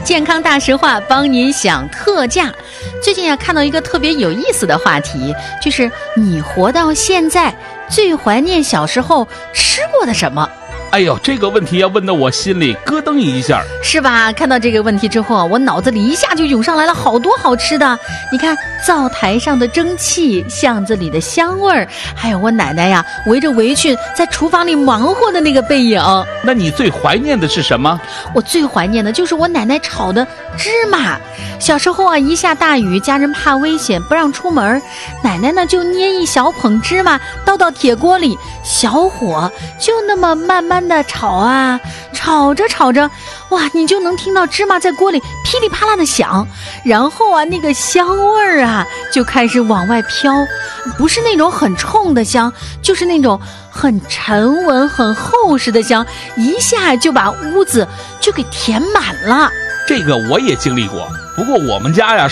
健康大实话帮您享特价。最近看到一个特别有意思的话题，就是你活到现在最怀念小时候吃过的什么？ 哎呦，这个问题要问到我心里咯噔一下， 是吧？看到这个问题之后，我脑子里一下就涌上来了好多好吃的。你看，灶台上的蒸汽，巷子里的香味儿，还有我奶奶呀围着围裙在厨房里忙活的那个背影。 那你最怀念的是什么？ 我最怀念的就是我奶奶炒的芝麻。小时候一下大雨，家人怕危险不让出门，奶奶呢就捏一小捧芝麻倒到铁锅里，小火就那么慢慢的炒炒着炒着，哇，你就能听到芝麻在锅里噼里啪啦的响，然后那个香味儿就开始往外飘，不是那种很冲的香，就是那种很沉稳很厚实的香，一下就把屋子就给填满了。 这个我也经历过，不过我们家